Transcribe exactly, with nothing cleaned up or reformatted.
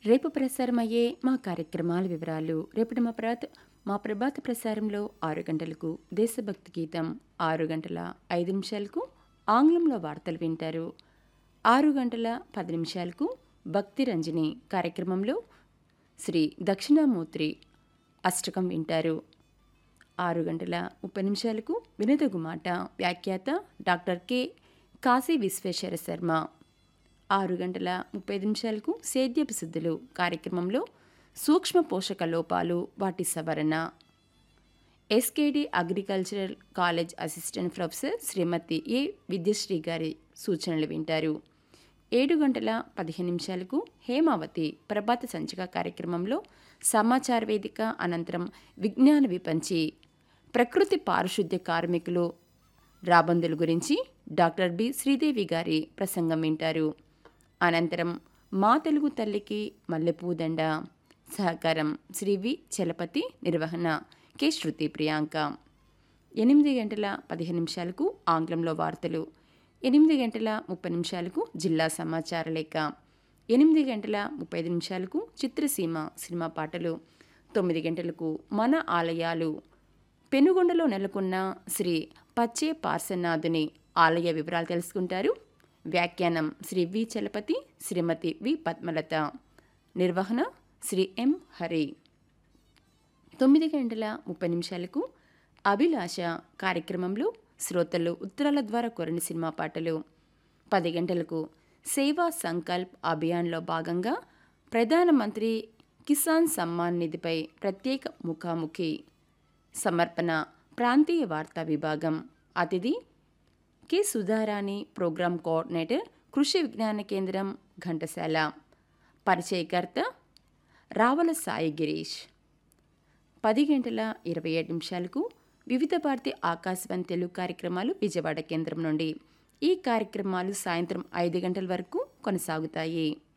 రేపు ప్రసారమయ్యే మా కార్యక్రమాల వివరాలు. రేపటి మా ప్రాత మా ప్రభాత ప్రసారంలో ఆరు గంటలకు దేశభక్తి గీతం, ఆరు గంటల ఐదు నిమిషాలకు ఆంగ్లంలో వార్తలు వింటారు. ఆరు గంటల పది నిమిషాలకు భక్తి రంజని కార్యక్రమంలో శ్రీ దక్షిణామూర్తి అష్టకం వింటారు. ఆరు గంటల ముప్పై నిమిషాలకు వినదగు మాట, వ్యాఖ్యాత డాక్టర్ కె కాశీ విశ్వేశ్వర శర్మ. ఆరు గంటల ముప్పై ఐదు నిమిషాలకు సేద్యపు శుద్ధులు కార్యక్రమంలో సూక్ష్మ పోషక లోపాలు, వాటి సవరణ, SKD agricultural college assistant professor శ్రీమతి ఏ విద్యశ్రీ గారి సూచనలు వింటారు. ఏడు గంటల పదిహేను నిమిషాలకు హేమావతి ప్రభాత సంచిక కార్యక్రమంలో సమాచార వేదిక అనంతరం విజ్ఞాన విపంచి, ప్రకృతి పారిశుద్ధ్య కార్మికులు రాబందుల గురించి డాక్టర్ బి శ్రీదేవి గారి ప్రసంగం వింటారు. అనంతరం మా తెలుగు తల్లికి మల్లెపూదండ, సహకారం శ్రీ వి చలపతి, నిర్వహణ కె శృతి ప్రియాంక. ఎనిమిది గంటల పదిహేను నిమిషాలకు ఆంగ్లంలో వార్తలు, ఎనిమిది గంటల ముప్పై నిమిషాలకు జిల్లా సమాచార లేఖ, ఎనిమిది గంటల ముప్పై ఐదు నిమిషాలకు చిత్రసీమ సినిమా పాటలు, తొమ్మిది గంటలకు మన ఆలయాలు, పెనుగొండలో నెలకొన్న శ్రీ పచ్చే పార్శ్వనాథుని ఆలయ వివరాలు తెలుసుకుంటారు. వ్యాఖ్యానం శ్రీ వి చలపతి, శ్రీమతి వి పద్మలత, నిర్వహణ శ్రీ ఎం హరి. తొమ్మిది గంటల ముప్పై నిమిషాలకు అభిలాష కార్యక్రమంలో శ్రోతలు ఉత్తరాల ద్వారా కోరిన సినిమా పాటలు, పది గంటలకు సేవా సంకల్ప్ అభియాన్లో భాగంగా ప్రధానమంత్రి కిసాన్ సమ్మాన్ నిధిపై ప్రత్యేక ముఖాముఖి, సమర్పణ ప్రాంతీయ వార్తా విభాగం, అతిథి కె సుధారాణి, ప్రోగ్రామ్ కోఆర్డినేటర్ కృషి విజ్ఞాన కేంద్రం ఘంటసాల, పరిచయకర్త రావల సాయి గిరీష్. పది గంటల ఇరవై ఏడు నిమిషాలకు వివిధ భారతి ఆకాశవాణి తెలుగు కార్యక్రమాలు విజయవాడ కేంద్రం నుండి. ఈ కార్యక్రమాలు సాయంత్రం ఐదు గంటల వరకు కొనసాగుతాయి.